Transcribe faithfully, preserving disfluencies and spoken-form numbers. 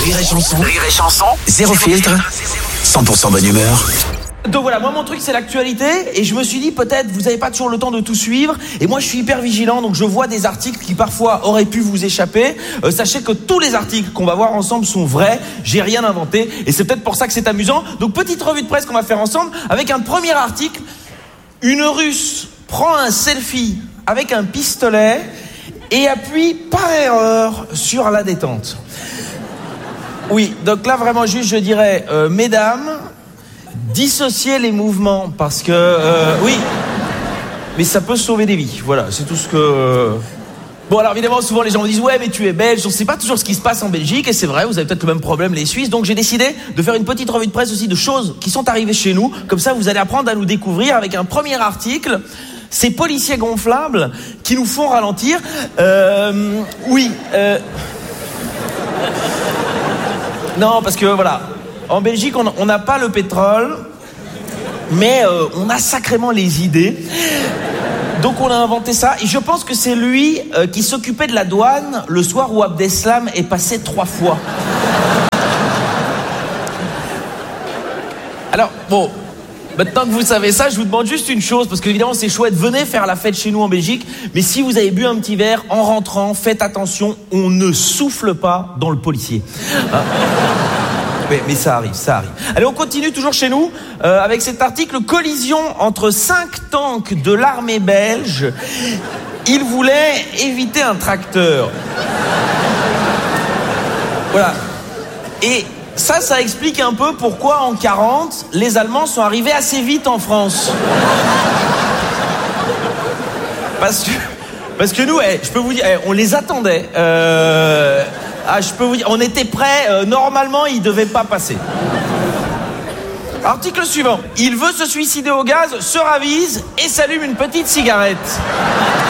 Rire et chanson. Rire et chanson. Zéro filtre. cent pour cent bonne humeur. Donc voilà, moi mon truc c'est l'actualité et je me suis dit peut-être vous n'avez pas toujours le temps de tout suivre et moi je suis hyper vigilant donc je vois des articles qui parfois auraient pu vous échapper. Euh, sachez que tous les articles qu'on va voir ensemble sont vrais, j'ai rien inventé et c'est peut-être pour ça que c'est amusant. Donc petite revue de presse qu'on va faire ensemble avec un premier article. Une Russe prend un selfie avec un pistolet et appuie par erreur sur la détente. Oui, donc là vraiment juste je dirais euh, mesdames, dissocier les mouvements parce que euh, oui, mais ça peut sauver des vies. Voilà, c'est tout ce que. Euh... Bon alors évidemment souvent les gens me disent ouais mais tu es belge, on sait pas toujours ce qui se passe en Belgique et c'est vrai, vous avez peut-être le même problème les Suisses. Donc j'ai décidé de faire une petite revue de presse aussi de choses qui sont arrivées chez nous. Comme ça vous allez apprendre à nous découvrir avec un premier article. Ces policiers gonflables qui nous font ralentir. Euh, oui. Euh... Non parce que voilà. En Belgique, on n'a pas le pétrole, mais euh, on a sacrément les idées. Donc on a inventé ça. Et je pense que c'est lui euh, qui s'occupait de la douane le soir où Abdeslam est passé trois fois. Alors, bon, maintenant que vous savez ça, je vous demande juste une chose, parce qu'évidemment c'est chouette, venez faire la fête chez nous en Belgique, mais si vous avez bu un petit verre, en rentrant, faites attention, on ne souffle pas dans le policier. Hein? Mais, mais ça arrive, ça arrive. Allez, on continue toujours chez nous euh, avec cet article. Collision entre cinq tanks de l'armée belge. Ils voulaient éviter un tracteur. Voilà. Et ça, ça explique un peu pourquoi en quarante, les Allemands sont arrivés assez vite en France. Parce que, parce que nous, eh, je peux vous dire, eh, on les attendait. Euh... Ah, je peux vous dire, on était prêts, euh, normalement, il devait pas passer. Article suivant. Il veut se suicider au gaz, se ravise et s'allume une petite cigarette.